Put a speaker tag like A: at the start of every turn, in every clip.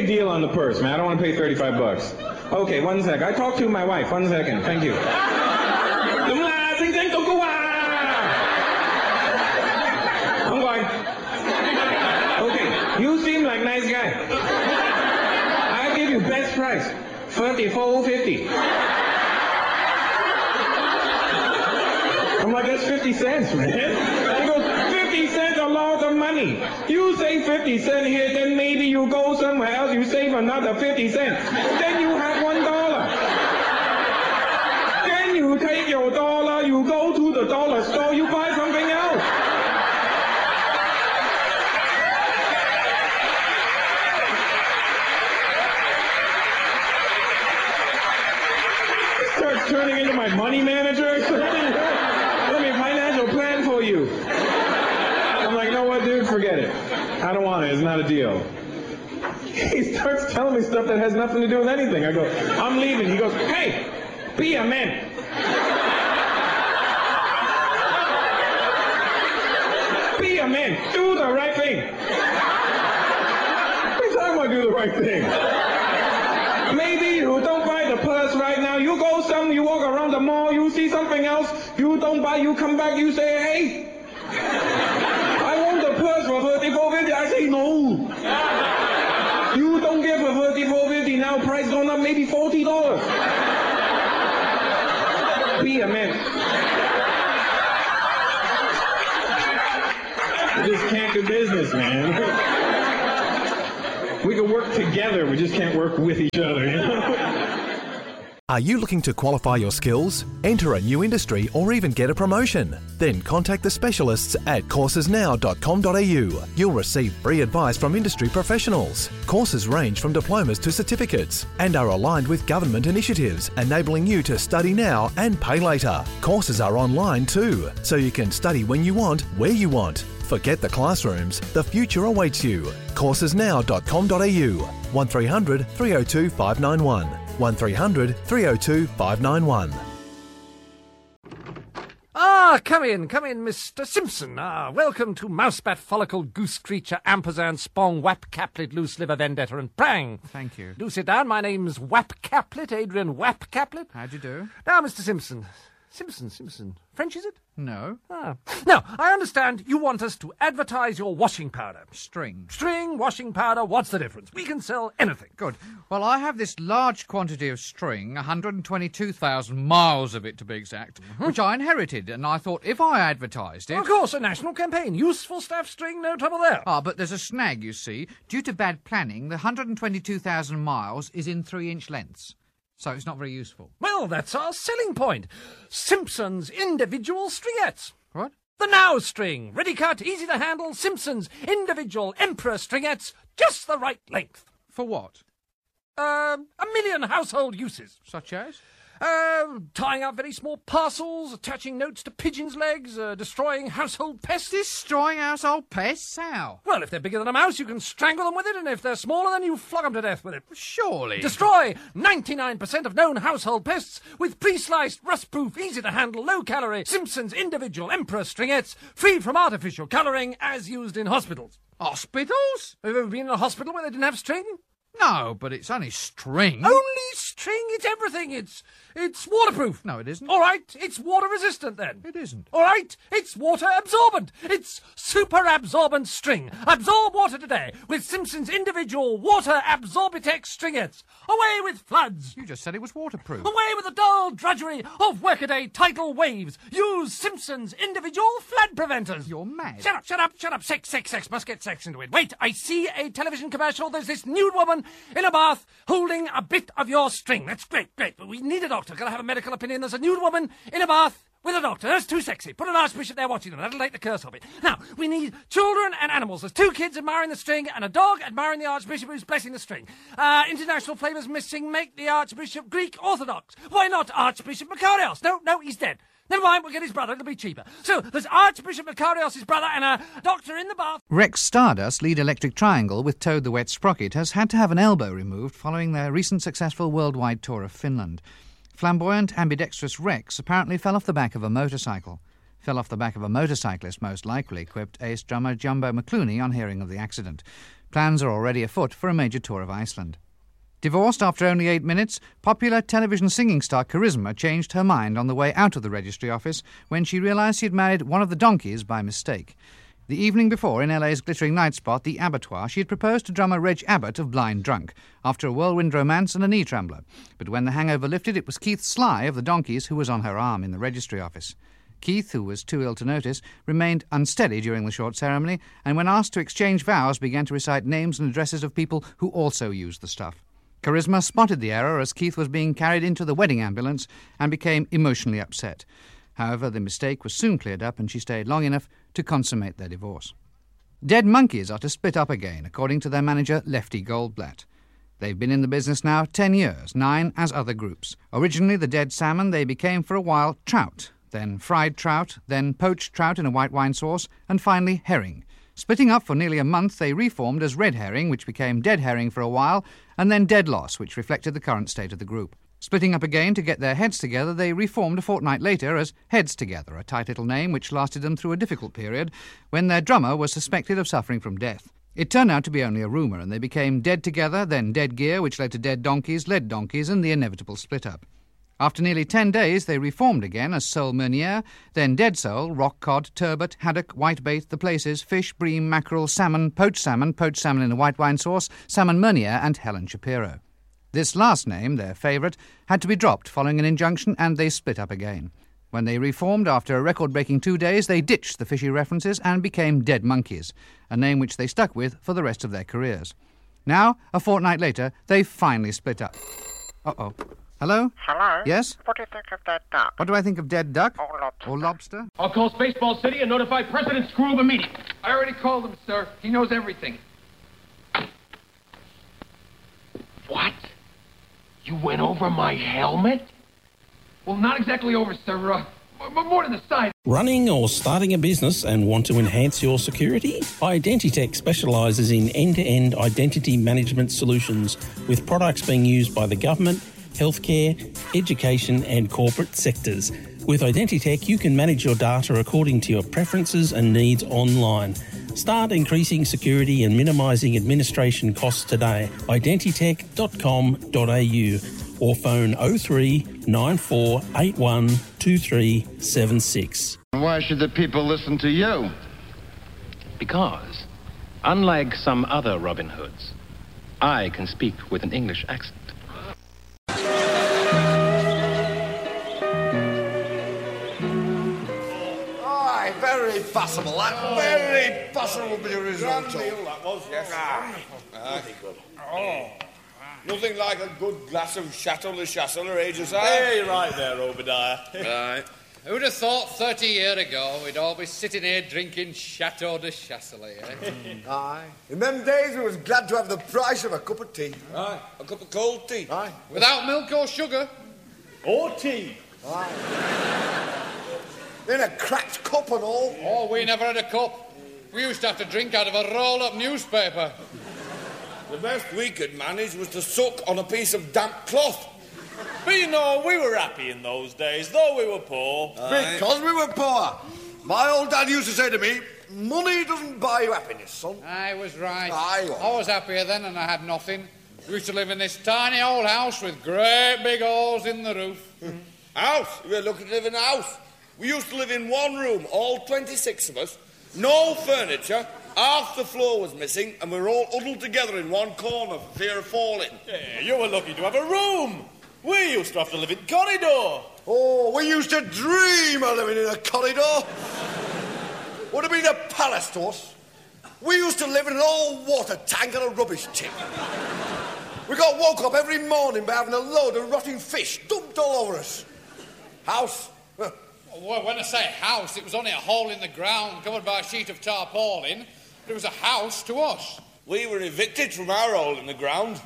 A: a deal on the purse, man. I don't want to pay $35. Okay, 1 sec. I talked to my wife. 1 second. Thank you. I'm going. Okay, you seem like a nice guy. I'll give you best price. $34.50. I'm like, that's 50 cents, man. He goes, 50 cents a lot of money. You save 50 cents here, then maybe you go somewhere else, you save another 50 cents. Then you have $1. Then you take your dollar, you go to the dollar store, you buy something else. Starts turning into my money manager or something. Let me financial plan for you. I'm like, you know what, dude, forget it. I don't want it. It's not a deal. He starts telling me stuff that has nothing to do with anything. I go, I'm leaving. He goes, hey, be a man. Be a man. Do the right thing. What are you talking about, do the right thing? Maybe you don't buy the purse right now. You go you walk around the mall, you see something else, you don't buy, you come back, you say, hey, I want the purse for $34.50. I say, no. You don't get for $34.50 now, price going up maybe $40. Be a man. We just can't do business, man. We can work together, we just can't work with each other, you know?
B: Are you looking to qualify your skills, enter a new industry, or even get a promotion? Then contact the specialists at coursesnow.com.au. You'll receive free advice from industry professionals. Courses range from diplomas to certificates and are aligned with government initiatives, enabling you to study now and pay later. Courses are online too, so you can study when you want, where you want. Forget the classrooms, the future awaits you. coursesnow.com.au 1300 302 591 1300 302 591.
C: Come in, Mr. Simpson. Welcome to Mousebat, Follicle, Goose Creature, Ampersand, Spong, Wap, Caplet, Loose Liver, Vendetta, and Prang.
D: Thank you.
C: Do sit down. My name's Wap Caplet, Adrian Wap Caplet.
D: How'd you do?
C: Now, Mr. Simpson. Simpson. French, is it?
D: No.
C: Now, I understand you want us to advertise your washing powder.
D: String,
C: washing powder, what's the difference? We can sell anything.
D: Good. Well, I have this large quantity of string, 122,000 miles of it to be exact, which I inherited, and I thought if I advertised it...
C: Of course, a national campaign. Useful staff string, no trouble there.
D: But there's a snag, you see. Due to bad planning, the 122,000 miles is in 3-inch lengths. So it's not very useful.
C: Well, that's our selling point. Simpson's individual stringettes.
D: What?
C: The Now string. Ready cut, easy to handle. Simpson's individual Emperor stringettes. Just the right length.
D: For what?
C: 1 million household uses.
D: Such as?
C: Tying up very small parcels, attaching notes to pigeons' legs, destroying household pests.
D: Destroying household pests? How?
C: Well, if they're bigger than a mouse, you can strangle them with it, and if they're smaller, then you flog them to death with it.
D: Surely.
C: Destroy 99% of known household pests with pre-sliced, rust-proof, easy-to-handle, low-calorie Simpson's individual Emperor stringettes, free from artificial colouring, as used in hospitals.
D: Hospitals?
C: Have you ever been in a hospital where they didn't have string?
D: No, but it's only string.
C: Only string? It's everything. It's waterproof.
D: No, it isn't.
C: All right, it's water resistant then.
D: It isn't.
C: All right, it's water absorbent. It's super absorbent string. Absorb water today with Simpson's individual water Absorbitex stringettes. Away with floods.
D: You just said it was waterproof.
C: Away with the dull drudgery of workaday tidal waves. Use Simpson's individual flood preventers.
D: You're mad.
C: Shut up. Sex. Must get sex into it. Wait, I see a television commercial. There's this nude woman in a bath holding a bit of your string. That's great. But we need a doctor. Gotta have a medical opinion. There's a nude woman in a bath with a doctor. That's too sexy. Put an archbishop there watching them. That'll take the curse of it. Now, we need children and animals. There's 2 kids admiring the string and a dog admiring the archbishop who's blessing the string. International flavours missing. Make the archbishop Greek Orthodox. Why not Archbishop Makarios? No, he's dead. Never mind, we'll get his brother. It'll be cheaper. So, there's Archbishop Makarios' brother and a doctor in the bath.
D: Rex Stardust, lead Electric Triangle with Toad the Wet Sprocket, has had to have an elbow removed following their recent successful worldwide tour of Finland. Flamboyant, ambidextrous Rex apparently fell off the back of a motorcycle. Fell off the back of a motorcyclist, most likely, quipped ace drummer Jumbo McClooney on hearing of the accident. Plans are already afoot for a major tour of Iceland. Divorced after only 8 minutes, popular television singing star Charisma changed her mind on the way out of the registry office when she realised she had married one of the donkeys by mistake. The evening before, in LA's glittering night spot, the Abattoir, she had proposed to drummer Reg Abbott of Blind Drunk, after a whirlwind romance and a knee trembler. But when the hangover lifted, it was Keith Sly of the Donkeys who was on her arm in the registry office. Keith, who was too ill to notice, remained unsteady during the short ceremony, and when asked to exchange vows, began to recite names and addresses of people who also used the stuff. Charisma spotted the error as Keith was being carried into the wedding ambulance and became emotionally upset. However, the mistake was soon cleared up and she stayed long enough to consummate their divorce. Dead Monkeys are to split up again, according to their manager Lefty Goldblatt. They've been in the business now 10 years, 9 as other groups. Originally the Dead Salmon, they became for a while trout, then fried trout, then poached trout in a white wine sauce, and finally herring. Splitting up for nearly a month, they reformed as Red Herring, which became Dead Herring for a while, and then Dead Loss, which reflected the current state of the group. Splitting up again to get their heads together, they reformed a fortnight later as Heads Together, a tight little name which lasted them through a difficult period when their drummer was suspected of suffering from death. It turned out to be only a rumour, and they became Dead Together, then Dead Gear, which led to Dead Donkeys, Lead Donkeys, and the inevitable split-up. After nearly 10 days, they reformed again as Soul Meunier, then Dead Soul, Rock Cod, Turbot, Haddock, Whitebait, The Places, Fish, Bream, Mackerel, Salmon in a white wine sauce, Salmon Meunier, and Helen Shapiro. This last name, their favourite, had to be dropped following an injunction, and they split up again. When they reformed after a record-breaking 2 days, they ditched the fishy references and became Dead Monkeys, a name which they stuck with for the rest of their careers. Now, a fortnight later, they've finally split up. Uh-oh. Hello?
E: Hello?
D: Yes?
E: What do you think of that duck?
D: What do I think of Dead Duck?
E: Or lobster?
D: Or lobster?
F: I'll call Spaceball City and notify President Screw of a meeting.
G: I already called him, sir. He knows everything.
F: What? You went over my helmet?
G: Well, not exactly over, sir. But more to the side.
H: Running or starting a business and want to enhance your security? Identitech specialises in end-to-end identity management solutions with products being used by the government, healthcare, education and corporate sectors. With Identitech, you can manage your data according to your preferences and needs online. Start increasing security and minimising administration costs today. Identitech.com.au or phone 03 9481 2376.
I: Why should the people listen to you?
J: Because, unlike some other Robin Hoods, I can speak with an English accent.
K: Aye, very possible. That very possible bit of risotto.
L: That was, yes.
K: Very good.
L: Oh. Nothing like a good glass of Chateau de Chassel or Age of
M: Hey, right there, Obadiah.
L: Right.
N: Who'd have thought 30 years ago we'd all be sitting here drinking Chateau de Chasselet, eh?
K: Aye. In them days, we was glad to have the price of a cup of tea.
L: Aye. A cup of cold tea.
K: Aye.
N: Without milk or sugar.
M: Or tea.
K: Aye. In a cracked cup and all.
N: Oh, we never had a cup. We used to have to drink out of a roll-up newspaper.
L: The best we could manage was to suck on a piece of damp cloth.
M: But you know, we were happy in those days, though we were poor.
K: Because we were poor. My old dad used to say to me, money doesn't buy you happiness, son.
N: I was right.
K: I
N: was happier then and I had nothing. We used to live in this tiny old house with great big holes in the roof.
L: House? We were lucky to live in a house. We used to live in one room, all 26 of us, no furniture, half the floor was missing, and we were all huddled together in one corner for fear of falling.
M: Yeah, you were lucky to have a room. We used to have to live in corridor.
K: Oh, we used to dream of living in a corridor. Would have been a palace to us. We used to live in an old water tank and a rubbish tip. We got woke up every morning by having a load of rotting fish dumped all over us. House?
N: Well, when I say house, it was only a hole in the ground covered by a sheet of tarpaulin. But it was a house to us.
L: We were evicted from our hole in the ground.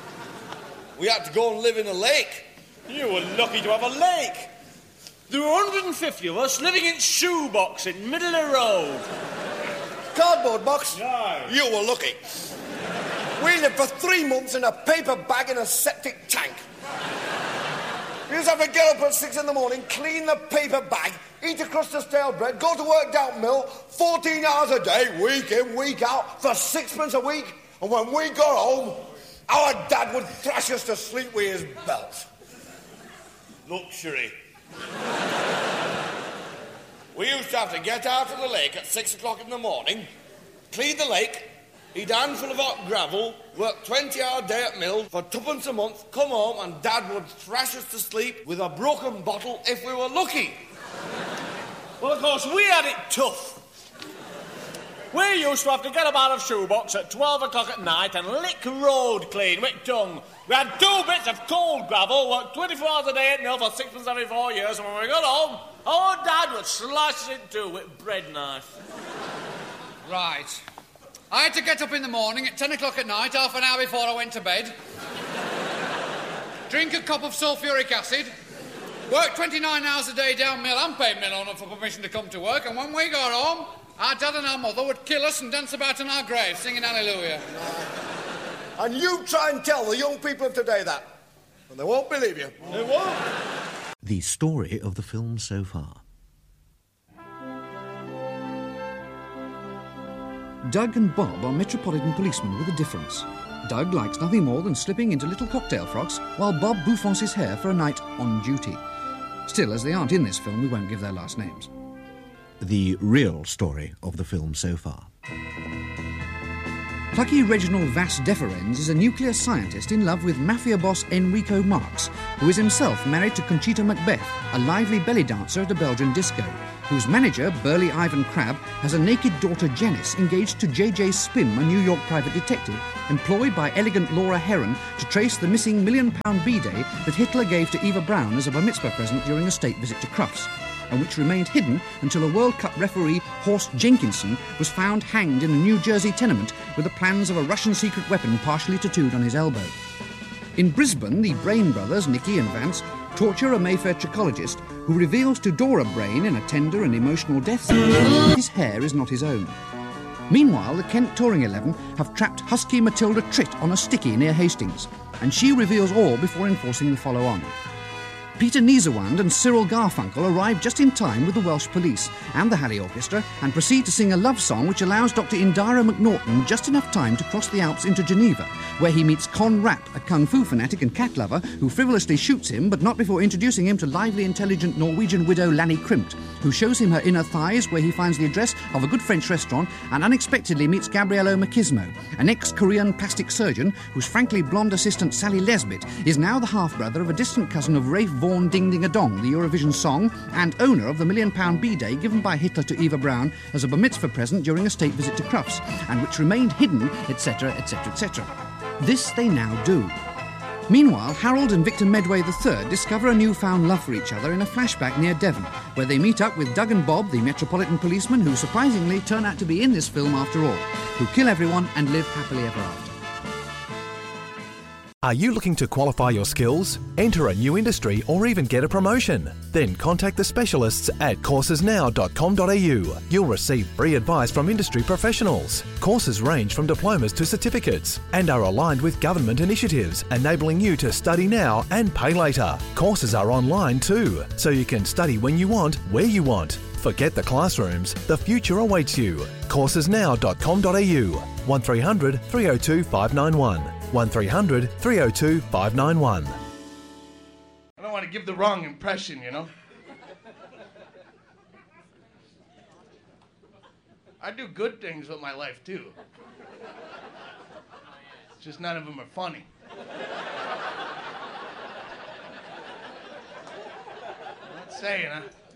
L: We had to go and live in a lake.
M: You were lucky to have a lake. There were 150 of us living in shoebox in middle of the road.
K: Cardboard box?
M: No.
K: You were lucky. We lived for 3 months in a paper bag in a septic tank. We used to have to get up at 6 in the morning, clean the paper bag, eat a crust of stale bread, go to work down mill, 14 hours a day, week in, week out, for 6pence a week. And when we got home, our dad would thrash us to sleep with his belt.
L: Luxury. We used to have to get out of the lake at 6 o'clock in the morning, clean the lake, eat a handful of hot gravel, work 20-hour day at mill for 2pence a month, come home and Dad would thrash us to sleep with a broken bottle if we were lucky.
M: Well, of course, we had it tough. We used to have to get up out of shoebox at 12 o'clock at night and lick road clean with tongue. We had 2 bits of cold gravel, worked 24 hours a day at mill for 6pence every 4 years, and when we got home, our Dad would slice it in two with a bread knife.
D: Right. I had to get up in the morning at 10 o'clock at night, half an hour before I went to bed. Drink a cup of sulphuric acid. Work 29 hours a day down mill and pay mill owner for permission to come to work. And when we got home, our dad and our mother would kill us and dance about in our graves, singing Hallelujah.
K: And you try and tell the young people of today that, and they won't believe you. They won't.
E: The story of the film so far.
D: Doug and Bob are metropolitan policemen with a difference. Doug likes nothing more than slipping into little cocktail frocks, while Bob bouffants his hair for a night on duty. Still, as they aren't in this film, we won't give their last names.
E: The real story of the film so far.
D: Plucky Reginald Vas Deferens is a nuclear scientist in love with mafia boss Enrico Marx, who is himself married to Conchita Macbeth, a lively belly dancer at a Belgian disco, whose manager, burly Ivan Crabb, has a naked daughter Janice engaged to J.J. Spim, a New York private detective, employed by elegant Laura Heron to trace the missing £1 million B-Day that Hitler gave to Eva Braun as a bar mitzvah present during a state visit to Crufts, and which remained hidden until a World Cup referee, Horst Jenkinson, was found hanged in a New Jersey tenement with the plans of a Russian secret weapon partially tattooed on his elbow. In Brisbane, the Brain brothers, Nicky and Vance, torture a Mayfair trichologist who reveals to Dora Brain in a tender and emotional death scene that his hair is not his own. Meanwhile, the Kent Touring 11 have trapped husky Matilda Tritt on a sticky near Hastings, and she reveals all before enforcing the follow-on. Peter Niesewand and Cyril Garfunkel arrive just in time with the Welsh police and the Halley Orchestra and proceed to sing a love song which allows Dr. Indira McNaughton just enough time to cross the Alps into Geneva, where he meets Con Rapp, a kung fu fanatic and cat lover who frivolously shoots him, but not before introducing him to lively, intelligent Norwegian widow Lanny Krimpt, who shows him her inner thighs, where he finds the address of a good French restaurant and unexpectedly meets Gabriello Machismo, an ex-Korean plastic surgeon whose frankly blonde assistant Sally Lesbit is now the half-brother of a distant cousin of Rafe Vaughan Ding-Ding-a-Dong, the Eurovision song, and owner of the £1 million B-Day given by Hitler to Eva Braun as a bar mitzvah present during a state visit to Crufts, and which remained hidden, etc., etc., etc. This they now do. Meanwhile, Harold and Victor Medway III discover a newfound love for each other in a flashback near Devon, where they meet up with Doug and Bob, the metropolitan policemen who surprisingly turn out to be in this film after all, who kill everyone and live happily ever after.
B: Are you looking to qualify your skills, enter a new industry or even get a promotion? Then contact the specialists at coursesnow.com.au. You'll receive free advice from industry professionals. Courses range from diplomas to certificates and are aligned with government initiatives, enabling you to study now and pay later. Courses are online too, so you can study when you want, where you want. Forget the classrooms, the future awaits you. coursesnow.com.au 1300 302 591 1300 302 591.
N: I don't want to give the wrong impression, you know? I do good things with my life, too. It's just none of them are funny. I'm not saying,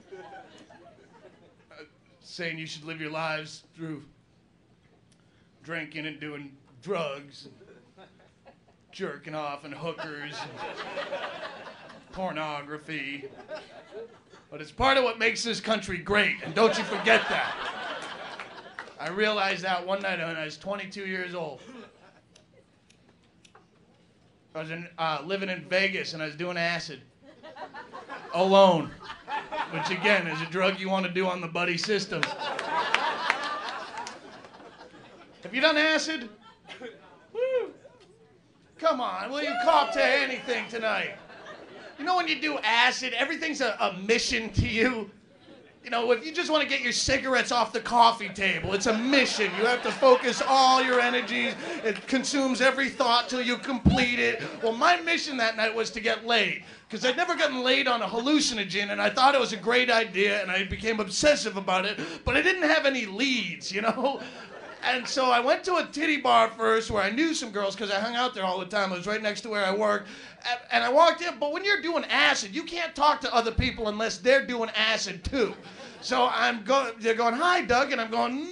N: saying you should live your lives through drinking and doing drugs and jerking off and hookers and pornography. But it's part of what makes this country great, and don't you forget that. I realized that one night when I was 22 years old. I was living in Vegas and I was doing acid. Alone. Which again is a drug you want to do on the buddy system. Have you done acid? Woo! Come on, will you cop to anything tonight? You know when you do acid, everything's a mission to you? You know, if you just want to get your cigarettes off the coffee table, it's a mission. You have to focus all your energies. It consumes every thought till you complete it. Well, my mission that night was to get laid, because I'd never gotten laid on a hallucinogen, and I thought it was a great idea, and I became obsessive about it, but I didn't have any leads, you know? And so I went to a titty bar first where I knew some girls because I hung out there all the time. It was right next to where I worked. And I walked in, but when you're doing acid, you can't talk to other people unless they're doing acid too. So they're going, "Hi, Doug," and I'm going,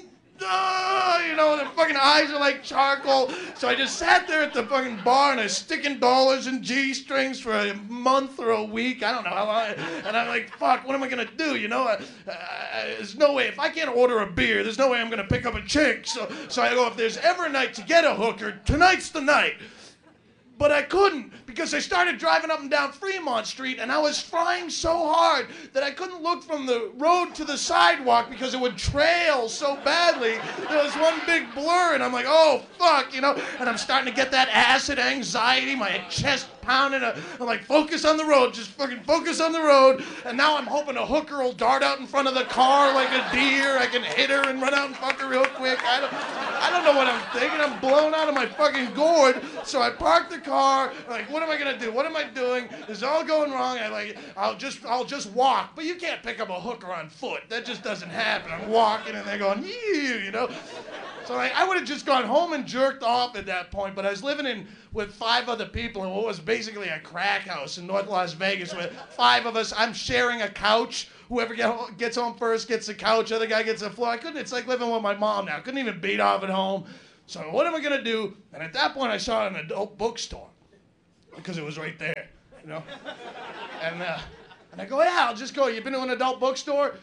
N: you know, their fucking eyes are like charcoal. So I just sat there at the fucking bar and I was sticking dollars in G-strings for a month or a week. I don't know how long. And I'm like, fuck, what am I going to do? You know, there's no way. If I can't order a beer, there's no way I'm going to pick up a chick. So I go, if there's ever a night to get a hooker, tonight's the night. But I couldn't because I started driving up and down Fremont Street and I was trying so hard that I couldn't look from the road to the sidewalk because it would trail so badly. There was one big blur and I'm like, oh, fuck, you know? And I'm starting to get that acid anxiety, my chest pounding. I'm like, focus on the road, just fucking focus on the road. And now I'm hoping a hooker will dart out in front of the car like a deer. I can hit her and run out and fuck her real quick. I don't know what I'm thinking. I'm blown out of my fucking gourd. So I parked the car. I'm like, what am I gonna do? What am I doing? This is all going wrong. I'll just walk. But you can't pick up a hooker on foot. That just doesn't happen. I'm walking and they're going, you know. So I would have just gone home and jerked off at that point, but I was living with 5 other people in what was basically a crack house in North Las Vegas with 5 of us. I'm sharing a couch. Whoever gets home first gets the couch, other guy gets the floor. It's like living with my mom now. I couldn't even beat off at home. So what am I going to do? And at that point, I saw an adult bookstore because it was right there, you know? And I go, yeah, I'll just go. You been to an adult bookstore?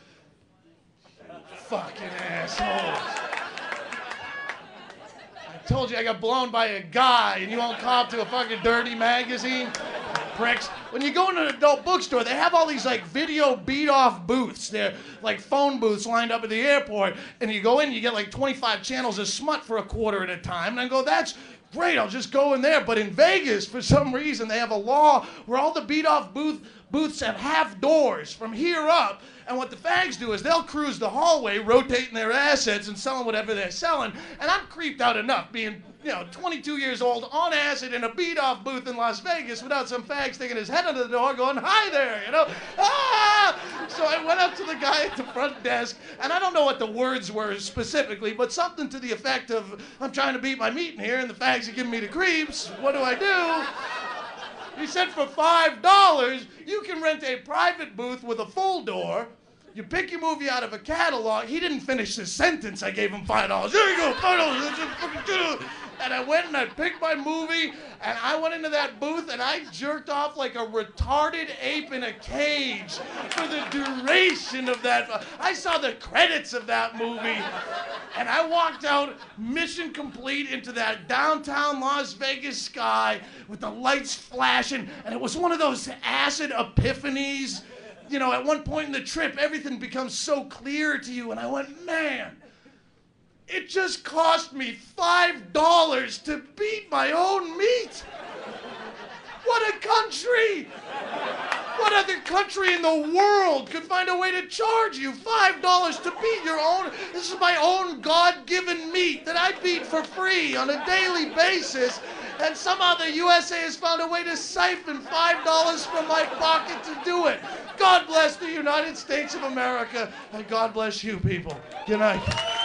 N: Fucking assholes. I told you I got blown by a guy and you won't cop to a fucking dirty magazine? Pricks. When you go into an adult bookstore, they have all these like video beat-off booths. They're like phone booths lined up at the airport. And you go in, you get like 25 channels of smut for a quarter at a time. And I go, that's great, I'll just go in there. But in Vegas, for some reason, they have a law where all the beat-off booths have half doors from here up. And what the fags do is they'll cruise the hallway, rotating their assets and selling whatever they're selling. And I'm creeped out enough being, 22 years old on acid in a beat-off booth in Las Vegas without some fag sticking his head under the door going, hi there, you know. Ah! So I went up to the guy at the front desk, and I don't know what the words were specifically, but something to the effect of, I'm trying to beat my meat in here, and the fags are giving me the creeps. What do I do? He said for $5, you can rent a private booth with a full door. You pick your movie out of a catalog. He didn't finish the sentence. I gave him $5. There you go, $5. And I went and I picked my movie, and I went into that booth, and I jerked off like a retarded ape in a cage for the duration of that. I saw the credits of that movie, and I walked out mission complete into that downtown Las Vegas sky with the lights flashing, and it was one of those acid epiphanies. You know, at one point in the trip, everything becomes so clear to you, and I went, man, it just cost me $5 to beat my own meat. What a country! What other country in the world could find a way to charge you $5 to beat your own? This is my own God-given meat that I beat for free on a daily basis, and somehow the USA has found a way to siphon $5 from my pocket to do it. God bless the United States of America, and God bless you people. Good night.